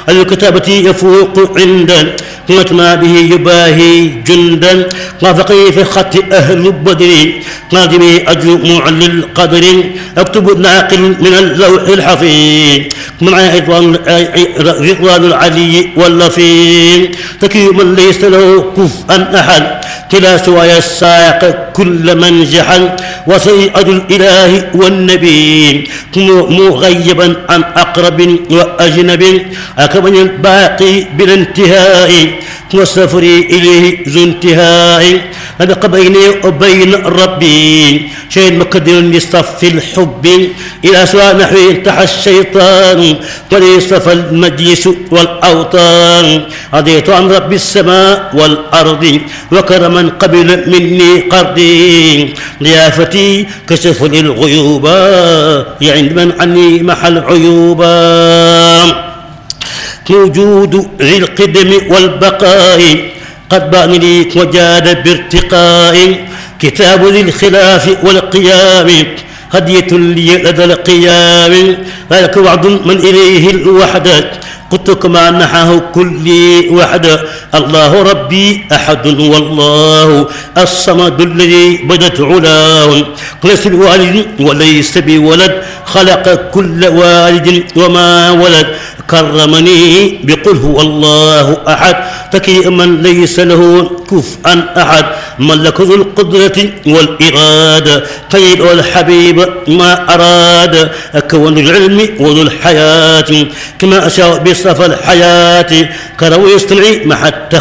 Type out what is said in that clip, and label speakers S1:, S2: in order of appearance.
S1: الكتابة يفوق عندا ما به يباهي جندا وافقي في خط أهل بدر نادمي أجل معلي القدر اكتب ناقل من اللوح الحفيظ مع رضوان العلي واللفيظ تكي من ليس له كفءا أحد كلا سواي الساق كل من جحل وسيئة الإله والنبي مغيبا عن أقرب وأجنب أكمل الباقي بلا انتهاء والسفري إليه ذو انتهاء أبقى بيني وبين ربي شيء مقدر لصف الحب إلى سواء نحو انتحى الشيطان وليصف المجلس والأوطان رضيت عن رب السماء والأرض وكرما قبل مني قرضي ضيافتي كشف للغيوبا عند من عني محل عيوبا وجود ذي القدم والبقاء قد بان لي وجاد بارتقاء كتاب ذي الخلاف والقيام هدية لي لدى القيام ذلك وعد من إليه الوحدة قلت كما نحاه كل وحدة الله ربي أحد والله الصمد الذي بدت علاه ليس بوالد وليس بولد خلق كل والد وما ولد كرمني بقل هو الله أحد تكي من ليس له كفءا أحد ملك ذو القدرة والإرادة قيد الحبيب ما أراد كون العلم وذو الحياة كما أشاء بصف الحياة كرو يستمعي مع